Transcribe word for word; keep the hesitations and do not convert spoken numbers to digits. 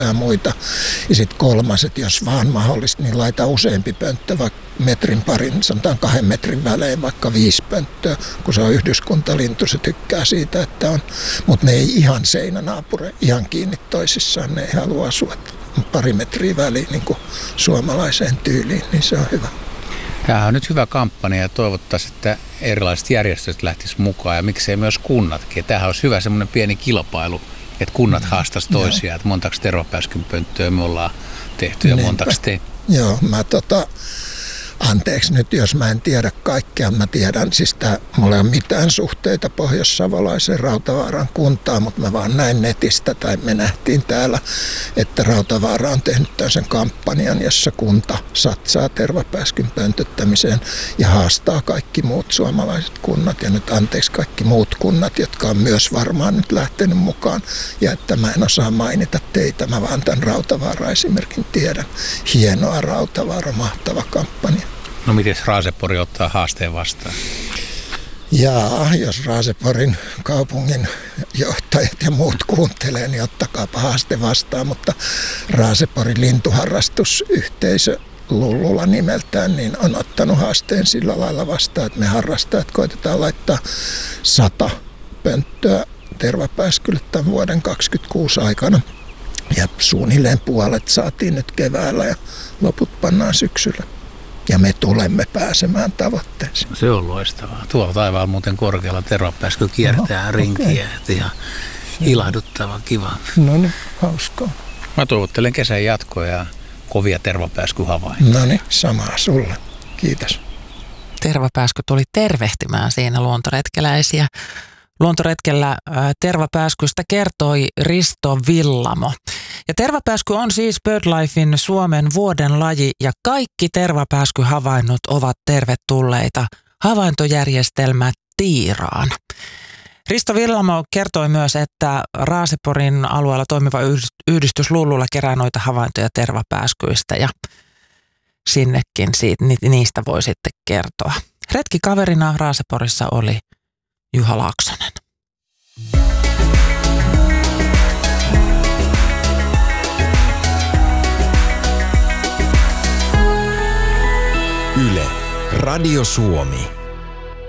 ja muita. Ja sitten kolmas, että jos vaan mahdollista, niin laita useampi pönttö, vaikka metrin parin, sanotaan kahden metrin välein, vaikka viisi pönttöä. Kun se on yhdyskuntalintu, se tykkää siitä, että on. Mutta ne ei ihan seinänaapure, ihan kiinni toisissaan. Ne ei halua asua pari metriä väliin niin kuin suomalaiseen tyyliin, niin se on hyvä. Tämä on nyt hyvä kampanja ja toivottaisiin, että erilaiset järjestöt lähtisivät mukaan ja miksei myös kunnatkin. Tämähän olisi hyvä semmoinen pieni kilpailu, että kunnat haastaisivat toisiaan, että montaks tervapääskyn pönttöä me ollaan tehty ja montaks te. Joo, mä tota, anteeksi nyt, jos mä en tiedä kaikkea. Mä tiedän, siis tää, mulla ei ole mitään suhteita pohjois-savolaisen Rautavaaran kuntaan, mutta mä vaan näin netistä, tai me nähtiin täällä, että Rautavaara on tehnyt tämmöisen kampanjan, jossa kunta satsaa tervapääskyn pöntöttämiseen ja haastaa kaikki muut suomalaiset kunnat. Ja nyt anteeksi kaikki muut kunnat, jotka on myös varmaan nyt lähtenyt mukaan. Ja että mä en osaa mainita teitä, mä vaan tämän Rautavaara-esimerkin tiedän. Hienoa Rautavaara, mahtava kampanja. No miten Raasepori ottaa haasteen vastaan? Jaa, jos Raaseporin kaupungin johtajat ja muut kuuntelee, niin ottakaapa haaste vastaan. Mutta Raaseporin lintuharrastusyhteisö Lullula nimeltään, niin on ottanut haasteen sillä lailla vastaan, että me harrastajat koitetaan laittaa sata pönttöä tervapääskylle tämän vuoden kaksikymmentäkuusi aikana. Ja suunnilleen puolet saatiin nyt keväällä ja loput pannaan syksyllä. Ja me tulemme pääsemään tavoitteeseen. Se on loistavaa. Tuolla taivaalla muuten korkealla tervapääsky kiertää no, rinkiä. Okay. Ja ilahduttava, kiva. No niin, hauskaa. Mä toivottelen kesän jatkoa ja kovia tervapääskyhavaintoja. No niin, samaa sulle. Kiitos. Tervapääsky tuli tervehtimään siinä luontoretkeläisiä. Luontoretkellä tervapääskystä kertoi Risto Villamo. Ja tervapääsky on siis BirdLifein Suomen vuoden laji ja kaikki tervapääskyhavainnot ovat tervetulleita havaintojärjestelmä Tiiraan. Risto Villamo kertoi myös, että Raaseporin alueella toimiva yhdistys Lullulla kerää noita havaintoja tervapääskyistä ja sinnekin siitä, niistä voi sitten kertoa. Retkikaverina Raaseporissa oli Juha Laaksonen. Yle, Radio Suomi.